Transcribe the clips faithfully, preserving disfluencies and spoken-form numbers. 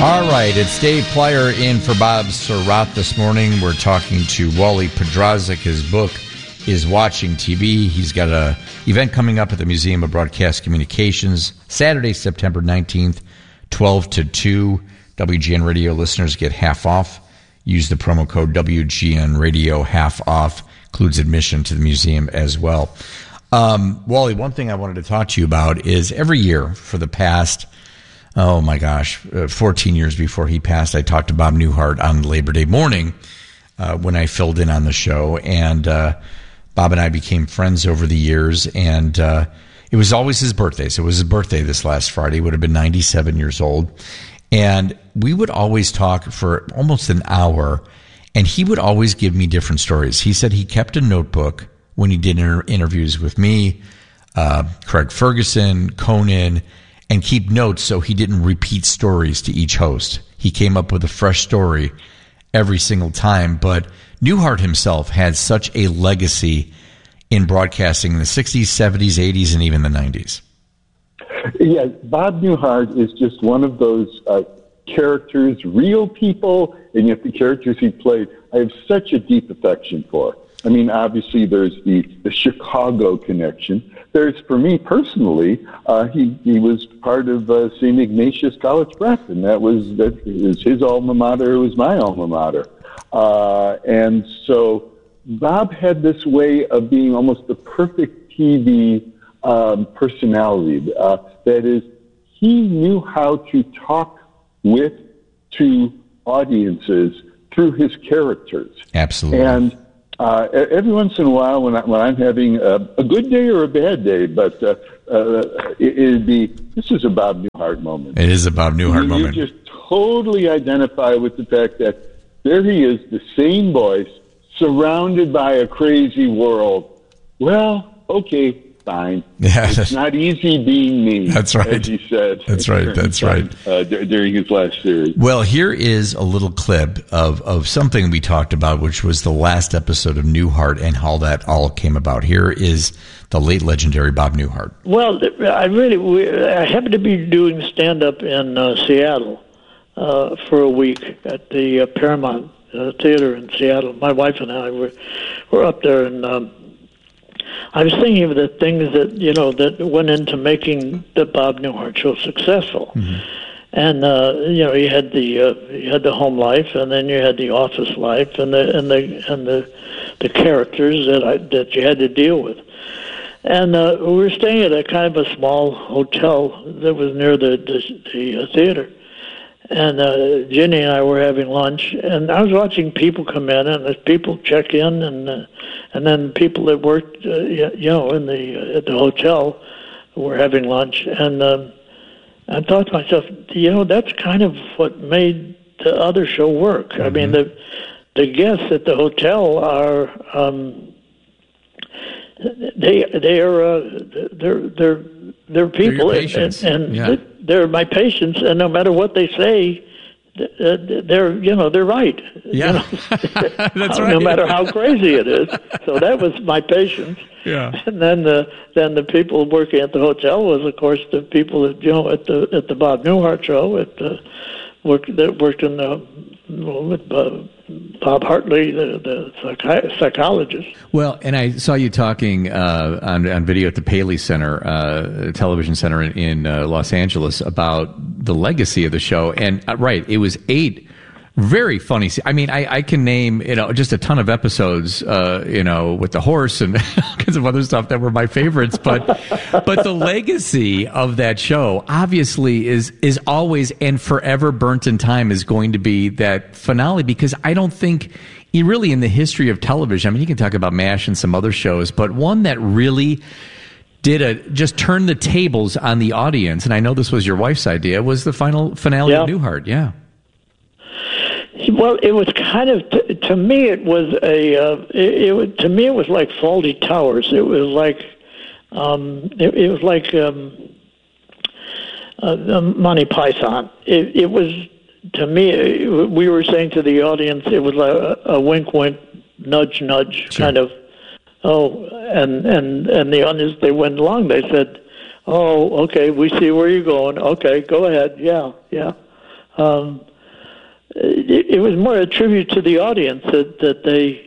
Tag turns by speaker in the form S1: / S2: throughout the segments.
S1: All right, it's Dave Plyer in for Bob Surratt this morning. We're talking to Wally Podrazik. His book is Watching T V. He's got an event coming up at the Museum of Broadcast Communications, Saturday, September nineteenth, twelve to two. W G N Radio listeners get half off. Use the promo code W G N Radio, half off. Includes admission to the museum as well. Um, Wally, one thing I wanted to talk to you about is every year for the past... Oh, my gosh, uh, fourteen years before he passed, I talked to Bob Newhart on Labor Day morning uh, when I filled in on the show. And uh, Bob and I became friends over the years. And uh, it was always his birthday. So it was his birthday this last Friday. He would have been ninety-seven years old. And we would always talk for almost an hour. And he would always give me different stories. He said he kept a notebook when he did inter- interviews with me, uh, Craig Ferguson, Conan, and keep notes so he didn't repeat stories to each host. He came up with a fresh story every single time. But Newhart himself had such a legacy in broadcasting in the sixties, seventies, eighties, and even the nineties.
S2: Yeah, Bob Newhart is just one of those uh, characters, real people, and yet the characters he played, I have such a deep affection for. I mean, obviously, there's the, the Chicago connection. There's, for me personally, uh, he he was part of uh, Saint Ignatius College Prep, and that was that was his alma mater. It was my alma mater, uh, and so Bob had this way of being almost the perfect T V um, personality. Uh, that is, he knew how to talk with to audiences through his characters.
S1: Absolutely,
S2: and. Uh, every once in a while, when, I, when I'm having a, a good day or a bad day, but uh, uh, it, it'd be, this is a Bob Newhart moment.
S1: It is a Bob Newhart
S2: you,
S1: moment.
S2: You just totally identify with the fact that there he is, the same voice, surrounded by a crazy world. Well, okay, fine.
S1: Yeah,
S2: it's not easy being me.
S1: That's right.
S2: As he said.
S1: That's right. That's right.
S2: Uh, during his last series.
S1: Well, here is a little clip of, of something we talked about, which was the last episode of Newhart and how that all came about. Here is the late legendary Bob Newhart.
S3: Well, I really, we, I happened to be doing stand-up in uh, Seattle uh, for a week at the uh, Paramount uh, Theater in Seattle. My wife and I were, were up there, and um, I was thinking of the things that, you know, that went into making the Bob Newhart show successful. Mm-hmm. And, uh, you know, you had the, uh, you had the home life, and then you had the office life, and the, and the, and the, the characters that I, that you had to deal with. And, uh, we were staying at a kind of a small hotel that was near the, the, the uh, theater. And, uh, Ginny and I were having lunch, and I was watching people come in, and as people check in, and, uh, and then people that worked, uh, you know, in the uh, at the hotel were having lunch, and um, I thought to myself, you know, that's kind of what made the other show work. Mm-hmm. I mean, the the guests at the hotel are um, they they are uh, they're they're they're people,
S1: they're
S3: and, and
S1: yeah.
S3: they're my patients, and no matter what they say, they're, you know, they're right.
S1: Yeah,
S3: you know?
S1: that's right.
S3: No matter how crazy it is. So that was my patience.
S1: Yeah.
S3: And then the then the people working at the hotel was, of course, the people that, you know, at the at the Bob Newhart show, at the work that worked in the with uh, Bob Hartley, the, the psychi- psychologist.
S4: Well, and I saw you talking uh, on on video at the Paley Center, uh, television center in, in uh, Los Angeles, about the legacy of the show. And uh, right, it was eight very funny. I mean, I, I can name, you know, just a ton of episodes, uh, you know, with the horse and all kinds of other stuff that were my favorites. But but the legacy of that show obviously is is always and forever burnt in time is going to be that finale, because I don't think really in the history of television, I mean, you can talk about MASH and some other shows, but one that really did a just turn the tables on the audience, and I know this was your wife's idea, was the final finale
S3: yeah.
S4: of Newhart. Yeah.
S3: Well, it was kind of, to, to me, it was a, uh, it, it to me, it was like Fawlty Towers. It was like, um, it, it was like um, uh, Monty Python. It, it was, to me, it, we were saying to the audience, it was a, a wink, wink, nudge, nudge, sure. kind of, oh, and, and, and the audience, they went along. They said, oh, okay, we see where you're going. Okay, go ahead. Yeah, yeah. Um, it, it was more a tribute to the audience that, that they,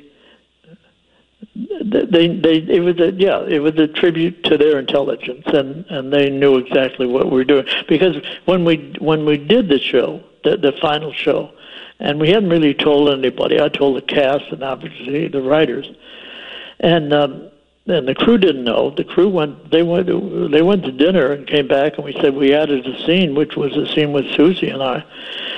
S3: they, they, it was a, yeah, it was a tribute to their intelligence, and, and they knew exactly what we were doing. Because when we, when we did the show, the, the final show, and we hadn't really told anybody, I told the cast and obviously the writers, and, um, and the crew didn't know. The crew went. They went. They went to dinner and came back, and we said we added a scene, which was a scene with Susie and I.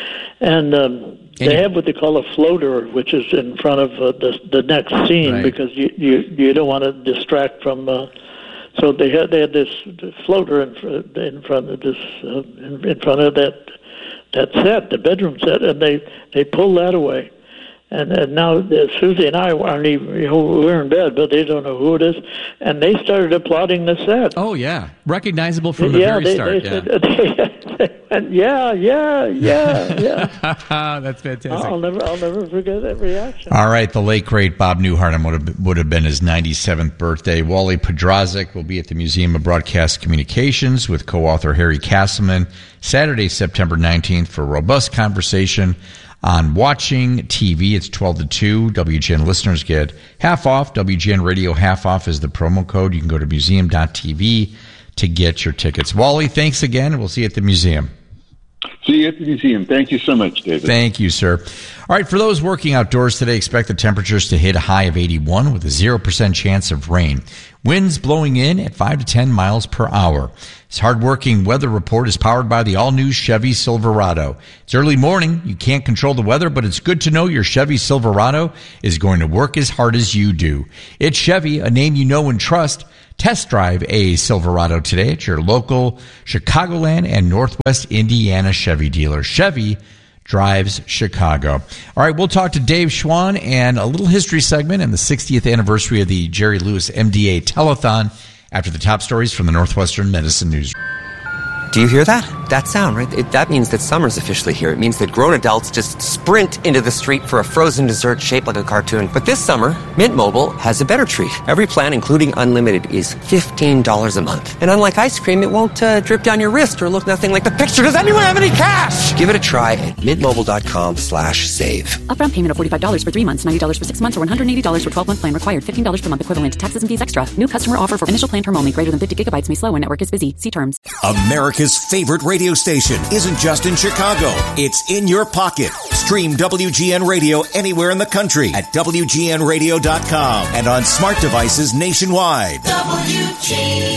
S3: And um, they have what they call a floater, which is in front of uh, the the next scene, right, because you, you you don't want to distract from. Uh, so they had they had this floater in front, in front of this uh, in, in front of that that set, the bedroom set, and they they pulled that away. And, and now uh, Susie and I aren't even, you know, we're in bed, but they don't know who it is. And they started applauding the set.
S4: Oh, yeah. Recognizable from the
S3: yeah,
S4: very
S3: they,
S4: start.
S3: They
S4: yeah.
S3: Said, they, they went, yeah, yeah, yeah, yeah.
S4: That's fantastic.
S3: I'll never, I'll never forget that reaction.
S1: All right. The late, great Bob Newhart would have, would have been his ninety-seventh birthday. Wally Podrazik will be at the Museum of Broadcast Communications with co-author Harry Castleman Saturday, September nineteenth for a robust conversation on watching T V. It's twelve to two. W G N listeners get half off. W G N Radio half off is the promo code. You can go to museum dot t v to get your tickets. Wally, thanks again. We'll see you at the museum.
S2: See you at the museum. Thank you so much, David.
S1: Thank you, sir. All right, for those working outdoors today, expect the temperatures to hit a high of eighty-one with a zero percent chance of rain. Winds blowing in at five to ten miles per hour. This hard-working weather report is powered by the all-new Chevy Silverado. It's early morning. You can't control the weather, but it's good to know your Chevy Silverado is going to work as hard as you do. It's Chevy, a name you know and trust. Test drive a Silverado today at your local Chicagoland and Northwest Indiana Chevy dealer. Chevy drives Chicago. All right, we'll talk to Dave Schwann and a little history segment and the sixtieth anniversary of the Jerry Lewis M D A Telethon after the top stories from the Northwestern Medicine News.
S5: Do you hear that? That sound, right? It, that means that summer's officially here. It means that grown adults just sprint into the street for a frozen dessert shaped like a cartoon. But this summer, Mint Mobile has a better treat. Every plan, including unlimited, is fifteen dollars a month. And unlike ice cream, it won't uh, drip down your wrist or look nothing like the picture. Does anyone have any cash? Give it a try at mintmobile.com slash save.
S6: Upfront payment of forty-five dollars for three months, ninety dollars for six months, or one hundred eighty dollars for twelve-month plan required. fifteen dollars per month equivalent. Taxes and fees extra. New customer offer for initial plan term only. Greater than fifty gigabytes may slow when network is busy. See terms.
S7: America's favorite radio station isn't just in Chicago. It's in your pocket. Stream W G N Radio anywhere in the country at W G N radio dot com and on smart devices nationwide.
S8: W G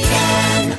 S8: N.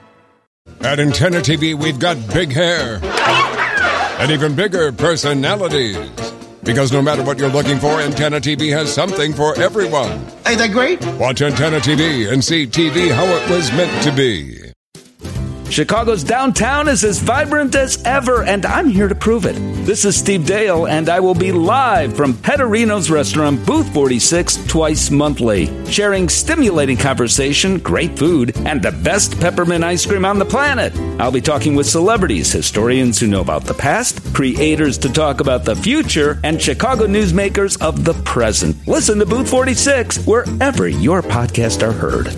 S9: At Antenna T V, we've got big hair and even bigger personalities. Because no matter what you're looking for, Antenna T V has something for everyone.
S8: Ain't that great?
S9: Watch Antenna T V and see T V how it was meant to be.
S10: Chicago's downtown is as vibrant as ever, and I'm here to prove it. This is Steve Dale, and I will be live from Pedorino's restaurant, Booth forty-six, twice monthly, sharing stimulating conversation, great food, and the best peppermint ice cream on the planet. I'll be talking with celebrities, historians who know about the past, creators to talk about the future, and Chicago newsmakers of the present. Listen to Booth forty-six wherever your podcasts are heard.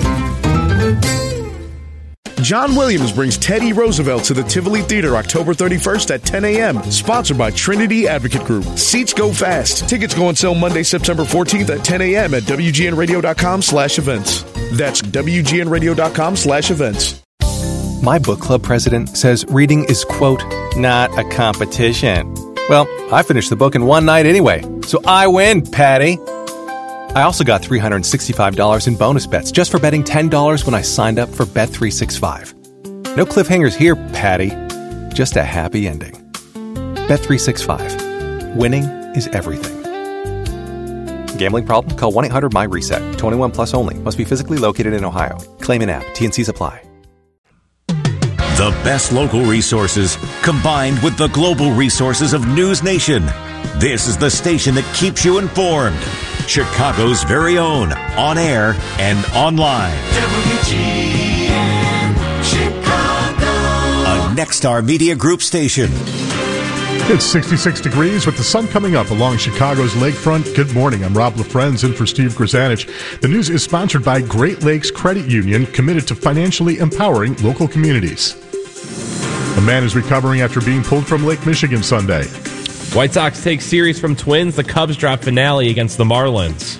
S11: John Williams brings Teddy Roosevelt to the Tivoli Theater October thirty-first at ten a.m. Sponsored by Trinity Advocate Group. Seats go fast. Tickets go on sale Monday, September fourteenth at ten a.m. at W G N radio dot com slash events. That's W G N radio dot com slash events.
S12: My book club president says reading is, quote, not a competition. Well, I finished the book in one night anyway, so I win, Patty. I also got three hundred sixty-five dollars in bonus bets just for betting ten dollars when I signed up for Bet three sixty-five. No cliffhangers here, Patty. Just a happy ending. Bet three sixty-five. Winning is everything. Gambling problem? Call one eight hundred my reset. twenty-one plus only. Must be physically located in Ohio. Claim in app. T N Cs apply.
S7: The best local resources combined with the global resources of News Nation. This is the station that keeps you informed. Chicago's very own, on air and online.
S8: W G N Chicago.
S7: A Nexstar Media Group station.
S13: It's sixty-six degrees with the sun coming up along Chicago's lakefront. Good morning. I'm Rob LaFrenz in for Steve Grzanich. The news is sponsored by Great Lakes Credit Union, committed to financially empowering local communities. A man is recovering after being pulled from Lake Michigan Sunday.
S14: White Sox take series from Twins. The Cubs drop finale against the Marlins.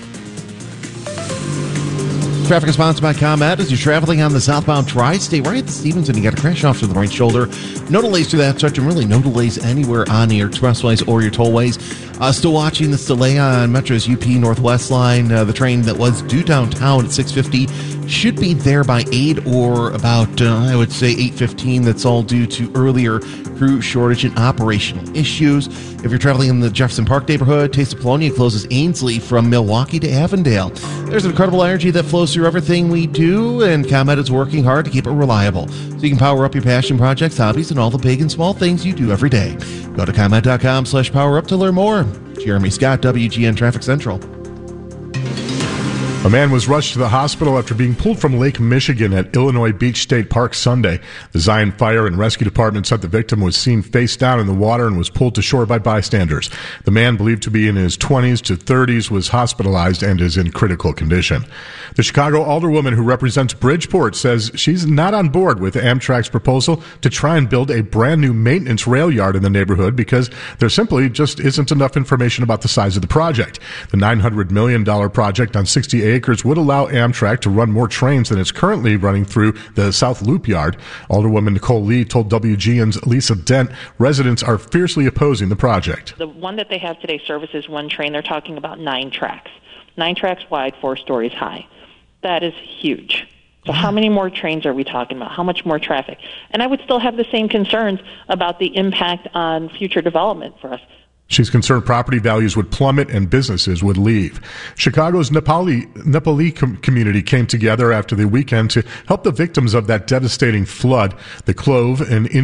S15: Traffic is sponsored by ComEd. As you're traveling on the southbound tri-state, right at the Stevenson, you got a crash off to the right shoulder. No delays through that stretch, and really no delays anywhere on your expressways or your tollways. Uh, still watching this delay on Metro's U P Northwest line. Uh, the train that was due downtown at six fifty should be there by eight or about, uh, I would say, eight fifteen. That's all due to earlier crew shortage and operational issues. If you're traveling in the Jefferson Park neighborhood, Taste of Polonia closes Ainsley from Milwaukee to Avondale. There's an incredible energy that flows through everything we do, and ComEd is working hard to keep it reliable so you can power up your passion projects, hobbies, and all the big and small things you do every day. Go to ComEd.com slash power up to learn more. Jeremy Scott, W G N Traffic Central.
S13: A man was rushed to the hospital after being pulled from Lake Michigan at Illinois Beach State Park Sunday. The Zion Fire and Rescue Department said the victim was seen face down in the water and was pulled to shore by bystanders. The man, believed to be in his twenties to thirties, was hospitalized and is in critical condition. The Chicago alderwoman who represents Bridgeport says she's not on board with Amtrak's proposal to try and build a brand new maintenance rail yard in the neighborhood because there simply just isn't enough information about the size of the project. The nine hundred million dollars project on sixty acres would allow Amtrak to run more trains than it's currently running through the South Loop Yard. Alderwoman Nicole Lee told W G N's Lisa Dent residents are fiercely opposing the project.
S16: The one that they have today services one train. They're talking about nine tracks. Nine tracks wide, four stories high. That is huge. So how many more trains are we talking about? How much more traffic? And I would still have the same concerns about the impact on future development for us.
S13: She's concerned property values would plummet and businesses would leave. Chicago's Nepali, Nepali com- community came together after the weekend to help the victims of that devastating flood. The Clove, an